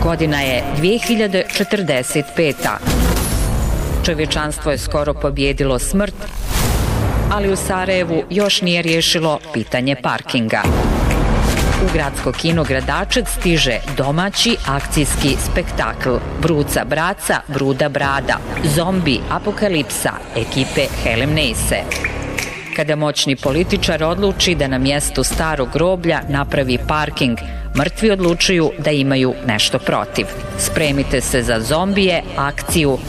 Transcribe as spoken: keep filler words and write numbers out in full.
Godina je dvije hiljade četrdeset peta. Čovječanstvo je skoro pobjedilo smrt, ali u Sarajevu još nije riješilo pitanje parkinga. U gradsko kino Gradačac stiže domaći akcijski spektakl Bruca braca, Bruda brada, Zombi apokalipsa ekipe Helemneise. Kada moćni političar odluči da na mjestu starog groblja napravi parking, mrtvi odlučuju da imaju nešto protiv. Spremite se za zombije, akciju